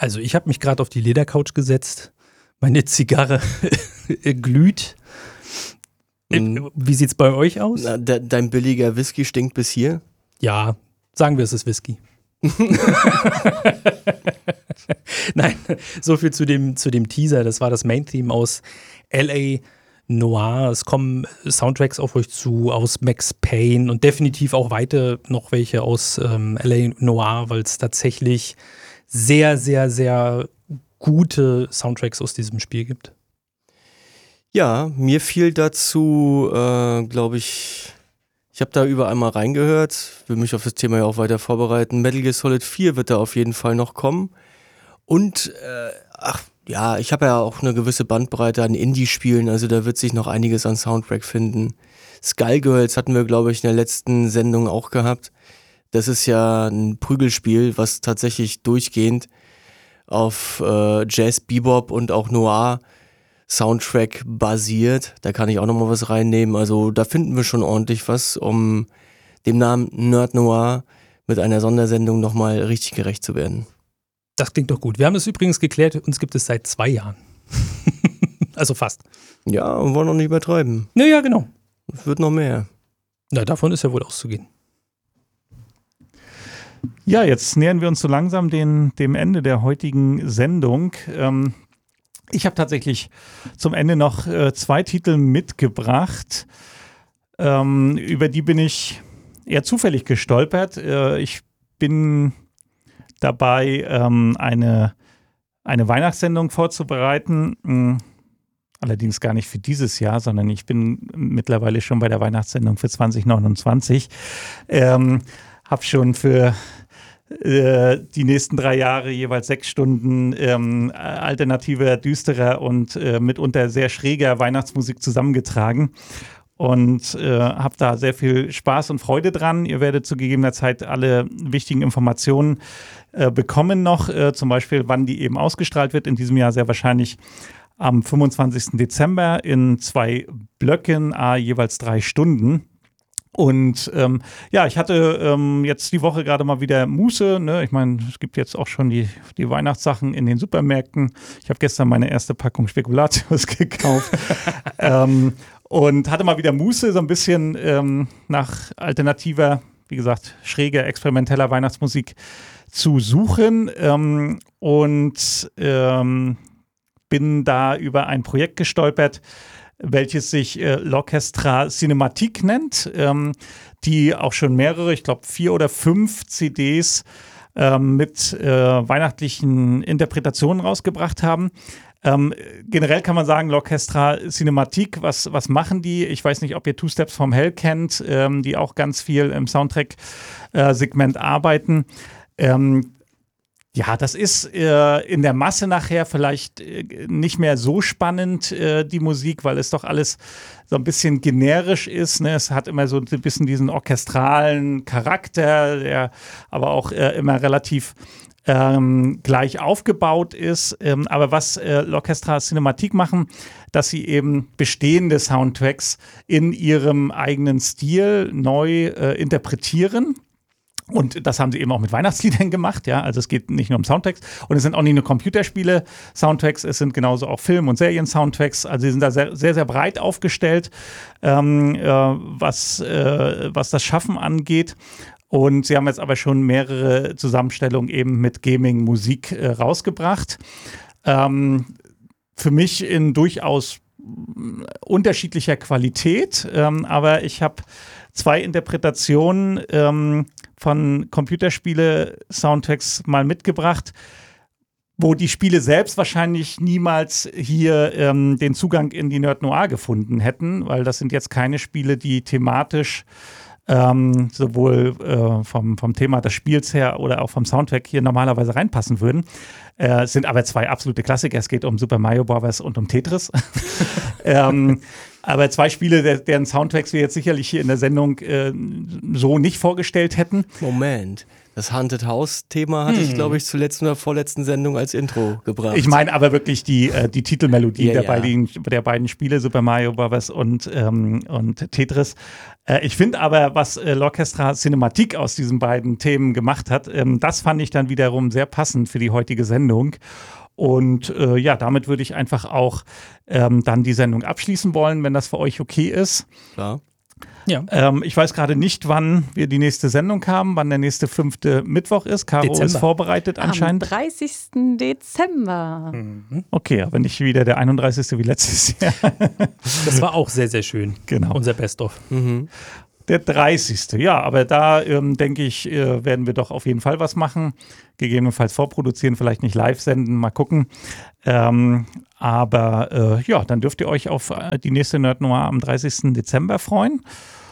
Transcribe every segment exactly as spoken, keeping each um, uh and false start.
Also ich habe mich gerade auf die Ledercouch gesetzt, meine Zigarre glüht. Mhm. Wie sieht's bei euch aus? Na, de- dein billiger Whisky stinkt bis hier? Ja, sagen wir, es ist Whisky. Nein, so viel zu dem, zu dem Teaser. Das war das Main-Theme aus L A Noir. Es kommen Soundtracks auf euch zu aus Max Payne und definitiv auch weiter noch welche aus ähm, L A Noir, weil es tatsächlich sehr, sehr, sehr gute Soundtracks aus diesem Spiel gibt. Ja, mir fiel dazu, äh, glaube ich, ich habe da überall mal reingehört, will mich auf das Thema ja auch weiter vorbereiten. Metal Gear Solid vier wird da auf jeden Fall noch kommen. Und, äh, ach ja, ich habe ja auch eine gewisse Bandbreite an Indie-Spielen, also da wird sich noch einiges an Soundtrack finden. Skullgirls hatten wir, glaube ich, in der letzten Sendung auch gehabt. Das ist ja ein Prügelspiel, was tatsächlich durchgehend auf äh, Jazz, Bebop und auch Noir Soundtrack basiert. Da kann ich auch nochmal was reinnehmen. Also da finden wir schon ordentlich was, um dem Namen Nerd Noir mit einer Sondersendung nochmal richtig gerecht zu werden. Das klingt doch gut. Wir haben es übrigens geklärt, uns gibt es seit zwei Jahren. Also fast. Ja, und wollen noch nicht übertreiben. Ja, ja, genau. Es wird noch mehr. Na, davon ist ja wohl auszugehen. Ja, jetzt nähern wir uns so langsam den, dem Ende der heutigen Sendung. Ähm, ich habe tatsächlich zum Ende noch äh, zwei Titel mitgebracht. Ähm, über die bin ich eher zufällig gestolpert. Äh, ich bin dabei, ähm, eine, eine Weihnachtssendung vorzubereiten. Hm, allerdings gar nicht für dieses Jahr, sondern ich bin mittlerweile schon bei der Weihnachtssendung für zwanzig neunundzwanzig. Ähm, Hab schon für äh, die nächsten drei Jahre jeweils sechs Stunden ähm, alternativer, düsterer und äh, mitunter sehr schräger Weihnachtsmusik zusammengetragen und äh, habe da sehr viel Spaß und Freude dran. Ihr werdet zu gegebener Zeit alle wichtigen Informationen äh, bekommen noch, äh, zum Beispiel wann die eben ausgestrahlt wird. In diesem Jahr sehr wahrscheinlich am fünfundzwanzigsten Dezember in zwei Blöcken, a jeweils drei Stunden. Und ähm, ja, ich hatte ähm, jetzt die Woche gerade mal wieder Muße. Ne? Ich meine, es gibt jetzt auch schon die, die Weihnachtssachen in den Supermärkten. Ich habe gestern meine erste Packung Spekulatius gekauft. ähm, und hatte mal wieder Muße, so ein bisschen ähm, nach alternativer, wie gesagt, schräger, experimenteller Weihnachtsmusik zu suchen. Ähm, und ähm, bin da über ein Projekt gestolpert, welches sich äh, L'Orchestra Cinematique nennt, ähm, die auch schon mehrere, ich glaube vier oder fünf C Ds ähm, mit äh, weihnachtlichen Interpretationen rausgebracht haben. Ähm, generell kann man sagen, L'Orchestra Cinematique, was, was machen die? Ich weiß nicht, ob ihr Two Steps from Hell kennt, ähm, die auch ganz viel im Soundtrack-Segment äh, arbeiten. Ähm, Ja, das ist äh, in der Masse nachher vielleicht äh, nicht mehr so spannend, äh, die Musik, weil es doch alles so ein bisschen generisch ist. Ne? Es hat immer so ein bisschen diesen orchestralen Charakter, der aber auch äh, immer relativ ähm, gleich aufgebaut ist. Ähm, aber was äh, L'Orchestra Cinematique machen, dass sie eben bestehende Soundtracks in ihrem eigenen Stil neu äh, interpretieren. Und das haben sie eben auch mit Weihnachtsliedern gemacht, ja. Also es geht nicht nur um Soundtracks und es sind auch nicht nur Computerspiele-Soundtracks, es sind genauso auch Film- und Serien-Soundtracks. Also sie sind da sehr, sehr, sehr breit aufgestellt, ähm, äh, was, äh, was das Schaffen angeht. Und sie haben jetzt aber schon mehrere Zusammenstellungen eben mit Gaming-Musik äh, rausgebracht. Ähm, für mich in durchaus unterschiedlicher Qualität, ähm, aber ich habe zwei Interpretationen ähm, von Computerspiele-Soundtracks mal mitgebracht, wo die Spiele selbst wahrscheinlich niemals hier ähm, den Zugang in die Nerd Noir gefunden hätten, weil das sind jetzt keine Spiele, die thematisch ähm, sowohl äh, vom, vom Thema des Spiels her oder auch vom Soundtrack hier normalerweise reinpassen würden. Äh, sind aber zwei absolute Klassiker. Es geht um Super Mario Bros. Und um Tetris. ähm, aber zwei Spiele, der, deren Soundtracks wir jetzt sicherlich hier in der Sendung äh, so nicht vorgestellt hätten. Moment, das Das Haunted House-Thema hatte Hm. ich, glaube ich, zuletzt in der vorletzten Sendung als Intro gebracht. Ich meine aber wirklich die, äh, die Titelmelodie Ja, der, ja. Beiden, der beiden Spiele, Super Mario Bros. und, ähm, und Tetris. Äh, ich finde aber, was äh, L'Orchestra Cinematique aus diesen beiden Themen gemacht hat, ähm, das fand ich dann wiederum sehr passend für die heutige Sendung. Und äh, ja, damit würde ich einfach auch ähm, dann die Sendung abschließen wollen, wenn das für euch okay ist. Klar. Ja. Ähm, ich weiß gerade nicht, wann wir die nächste Sendung haben, wann der nächste fünfte Mittwoch ist. Caro Dezember. ist vorbereitet anscheinend. Am dreißigsten Dezember. Mhm. Okay, aber nicht wieder der einunddreißigste wie letztes Jahr. Das war auch sehr, sehr schön. Genau. Unser Best-of. Mhm. Der dreißigste Ja, aber da ähm, denke ich, äh, werden wir doch auf jeden Fall was machen. Gegebenenfalls vorproduzieren, vielleicht nicht live senden, mal gucken. Ähm, aber äh, ja, dann dürft ihr euch auf äh, die nächste Nerd Noir am dreißigsten Dezember freuen.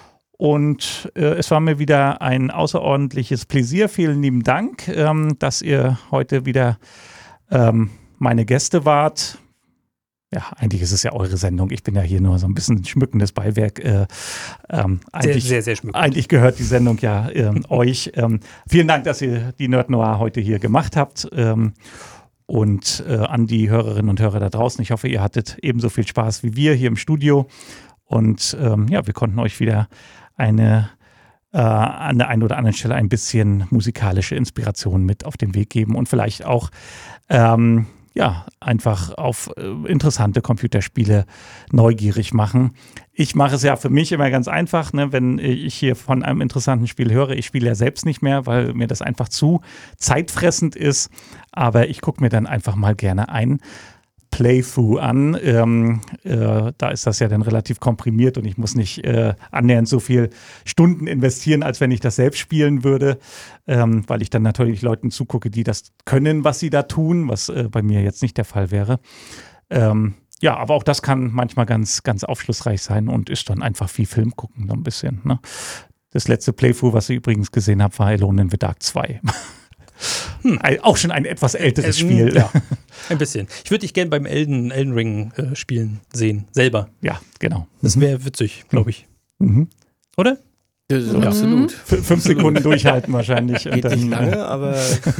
Und äh, es war mir wieder ein außerordentliches Pläsier. Vielen lieben Dank, ähm, dass ihr heute wieder ähm, meine Gäste wart. Ja, eigentlich ist es ja eure Sendung. Ich bin ja hier nur so ein bisschen schmückendes Beiwerk. Äh, ähm, Sehr, eigentlich, sehr, sehr schmückend. eigentlich gehört die Sendung ja ähm, euch. Ähm, vielen Dank, dass ihr die Nerd Noir heute hier gemacht habt. Ähm, und äh, an die Hörerinnen und Hörer da draußen. Ich hoffe, ihr hattet ebenso viel Spaß wie wir hier im Studio. Und ähm, ja, wir konnten euch wieder eine äh, an der einen oder anderen Stelle ein bisschen musikalische Inspiration mit auf den Weg geben und vielleicht auch ähm, ja, einfach auf äh, interessante Computerspiele neugierig machen. Ich mache es ja für mich immer ganz einfach, ne, wenn ich hier von einem interessanten Spiel höre. Ich spiele ja selbst nicht mehr, weil mir das einfach zu zeitfressend ist. Aber ich gucke mir dann einfach mal gerne ein Playthrough an. Ähm, äh, da ist das ja dann relativ komprimiert und ich muss nicht äh, annähernd so viel Stunden investieren, als wenn ich das selbst spielen würde, ähm, weil ich dann natürlich Leuten zugucke, die das können, was sie da tun, was äh, bei mir jetzt nicht der Fall wäre. Ähm, ja, aber auch das kann manchmal ganz, ganz aufschlussreich sein und ist dann einfach wie Film gucken, so ein bisschen. Ne? Das letzte Playthrough, was ich übrigens gesehen habe, war Alone in the Dark zwei. Hm. Auch schon ein etwas älteres Äh, Spiel. Ja, ein bisschen. Ich würde dich gerne beim Elden, Elden Ring äh, spielen sehen, selber. Ja, genau. Das wäre witzig, glaube ich. Mhm. Oder? Das ist Ja. absolut. F- fünf Sekunden durchhalten wahrscheinlich. Und Geht dann, nicht lange, äh, aber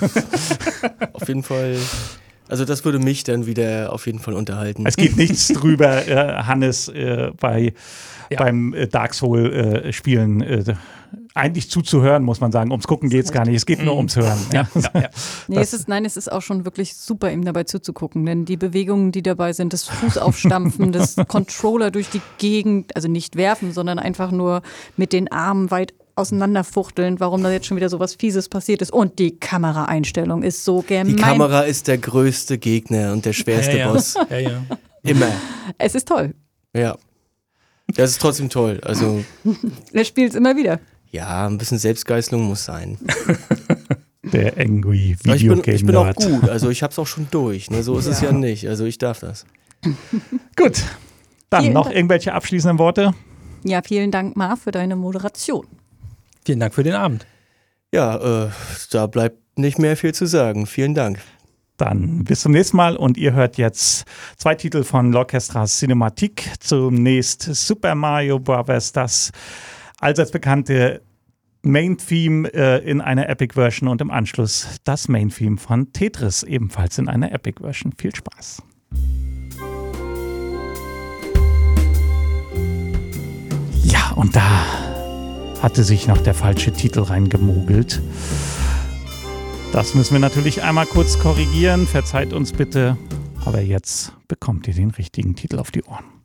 auf jeden Fall. Also das würde mich dann wieder auf jeden Fall unterhalten. Es geht nichts drüber, äh, Hannes, äh, bei, Ja. beim äh, Dark Soul-Spielen äh, eigentlich zuzuhören, muss man sagen. Ums Gucken geht es gar nicht, es geht nur ums Hören. Ja. Ja, ja. Nee, Das- es ist, nein, es ist auch schon wirklich super, ihm dabei zuzugucken, denn die Bewegungen, die dabei sind, das Fußaufstampfen, das Controller durch die Gegend, also nicht werfen, sondern einfach nur mit den Armen weit auseinanderfuchteln, warum da jetzt schon wieder so was Fieses passiert ist. Und die Kameraeinstellung ist so gemein. Die Kamera ist der größte Gegner und der schwerste ja, ja. Boss. Ja, ja. Immer. Es ist toll. Ja. Das ist trotzdem toll. Also Er spielt es immer wieder. ja, ein bisschen Selbstgeißelung muss sein. Der Angry Aber ich Video bin, Game ich bin auch Nerd. gut. Also ich hab's auch schon durch. Ne? So ist es ja nicht. Also ich darf das. Gut, dann Vielen noch Dank. irgendwelche abschließenden Worte? Ja, vielen Dank, Mar, für deine Moderation. Vielen Dank für den Abend. Ja, äh, da bleibt nicht mehr viel zu sagen. Vielen Dank. Dann bis zum nächsten Mal und ihr hört jetzt zwei Titel von L'Orchestra Cinematique. Zunächst Super Mario Bros., das allseits bekannte Main-Theme äh, in einer Epic-Version und im Anschluss das Main-Theme von Tetris, ebenfalls in einer Epic-Version. Viel Spaß. Ja, und da hatte sich noch der falsche Titel reingemogelt. Das müssen wir natürlich einmal kurz korrigieren. Verzeiht uns bitte. Aber jetzt bekommt ihr den richtigen Titel auf die Ohren.